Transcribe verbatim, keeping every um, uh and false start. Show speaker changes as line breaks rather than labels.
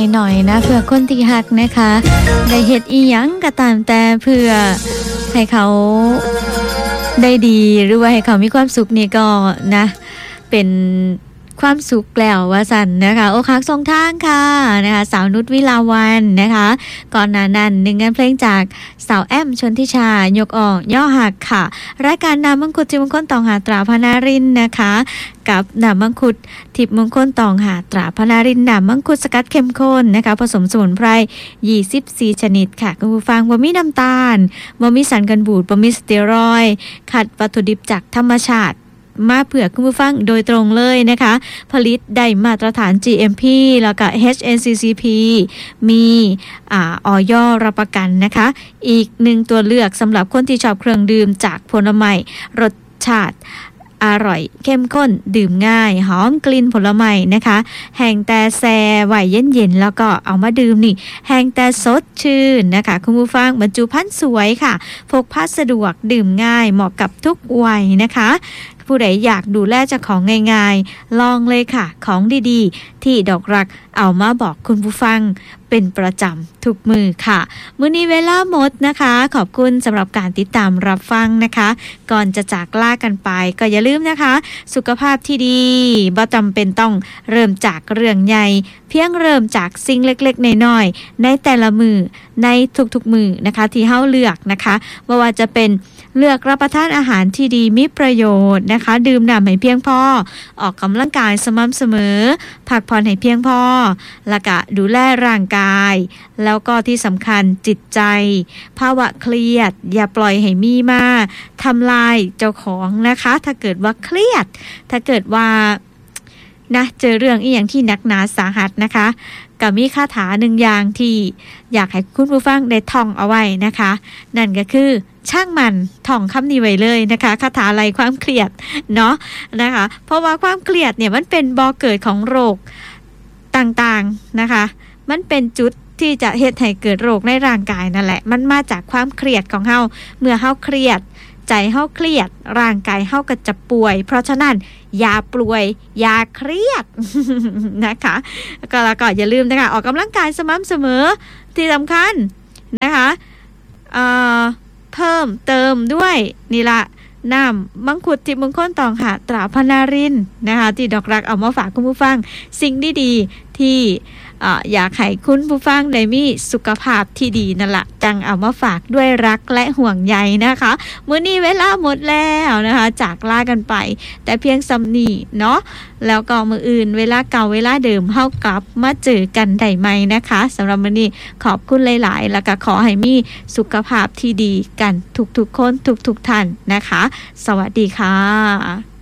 ให้หน่อยนะเพื่อคนที่ฮักนะคะได้เฮ็ดอีหยังก็ตามแต่เพื่อให้เขาได้ดีหรือว่าให้เขามีความสุขนี่ก็นะเป็นความสุขแล้วว่าสั่นนะคะโอคักทรงทางค่ะนะคะสาวนุชวิลาวันนะคะก่อนหน้านั้นหนึ่งงานเพลงจากสาวแอมชนทิชายกออกย่อหักค่ะรายการนามมังคุดทิพย์มงคลตองหาตราพนารินนะคะกับนามมังคุดทิพย์มงคลตองหาตราพนารินนามมังคุดสกัดเข้มข้นนะคะผสมสมุนไพรยี่สิบสี่ชนิดค่ะคุณผู้ฟังบ่มีน้ำตาลบ่มีสารกันบูดบ่มีสเตียรอยด์ขัดวัตถุดิบจากธรรมชาติมาเผื่อคุณผู้ฟังโดยตรงเลยนะคะผลิตได้มาตรฐาน จี เอ็ม พี แล้วก็ เอช เอ็น ซี ซี พี มีอ่าอย.รับประกันนะคะอีกหนึ่งตัวเลือกสำหรับคนที่ชอบเครื่องดื่มจากผลไม้รสชาติอร่อยเข้มข้นดื่มง่ายหอมกลิ่นผลไม้นะคะแห้งแต่แซ่ไหวเย็นๆแล้วก็เอามาดื่มนี่แห้งแต่สดชื่นนะคะคุณผู้ฟังบรรจุภัณฑ์สวยค่ะพกพาสะดวกดื่มง่ายเหมาะกับทุกวัยนะคะผู้ใดอยากดูแลเจ้าของง่ายๆลองเลยค่ะของดีๆที่ดอกรักเอามาบอกคุณผู้ฟังเป็นประจำทุกมือค่ะมื้อนี้เวลาหมดนะคะขอบคุณสำหรับการติดตามรับฟังนะคะก่อนจะจากลากันไปก็อย่าลืมนะคะสุขภาพที่ดีบ่จำเป็นต้องเริ่มจากเรื่องใหญ่เพียงเริ่มจากสิ่งเล็กๆน้อยๆในแต่ละมือในทุกๆมือนะคะที่เฮาเลือกนะคะบ่ว่าจะเป็นเลือกรับประทานอาหารที่ดีมีประโยชน์นะคะดื่มน้ำให้เพียงพอออกกำลังกายสม่ำเสมอพักผ่อนให้เพียงพอแล้วก็ดูแลร่างกายแล้วก็ที่สำคัญจิตใจภาวะเครียดอย่าปล่อยให้มีมาทำลายเจ้าของนะคะถ้าเกิดว่าเครียดถ้าเกิดว่านะเจอเรื่องอีหยังที่หนักหนาสาหัสนะคะก็มีคาถาหนึ่งอย่างที่อยากให้คุณผู้ฟังได้ท่องเอาไว้นะคะนั่นก็คือช่างมันท่องคำนี้ไว้เลยนะคะคาถาไล่ความเครียดเนาะนะคะเพราะว่าความเครียดเนี่ยมันเป็นบ่อเกิดของโรคต่างๆนะคะมันเป็นจุดที่จะเฮ็ดให้เกิดโรคในร่างกายนั่นแหละมันมาจากความเครียดของเฮาเมื่อเฮาเครียดใจเฮาเครียดร่างกายเฮาก็จะป่วยเพราะฉะนั้นอย่าป่วยอย่าเครียด นะคะก็แล้วก็อย่าลืมนะคะออกกำลังกายสม่ำเสมอที่สำคัญนะคะเอ่อเพิ่มเติมด้วยนี่ละน้ำมังคุดทิพย์มงคลตองหาตราพนารินนะคะที่ดอกรักเอามาฝากคุณผู้ฟังสิ่งดีๆที่อยากให้คุณผู้ฟังได้มีสุขภาพที่ดีนั่นแหละจังเอามาฝากด้วยรักและห่วงใยนะคะมื้อนี้เวลาหมดแล้วนะคะจากลากันไปแต่เพียงสำนีเนาะแล้วก็มื้ออื่นเวลาเก่าเวลาเดิมเฮากลับมาเจอกันได้ใหม่นะคะสำหรับมื้อนี้ขอบคุณหลายๆแล้วก็ขอให้มีสุขภาพที่ดีกันทุกๆคนทุกๆท่านนะคะสวัสดีค่ะ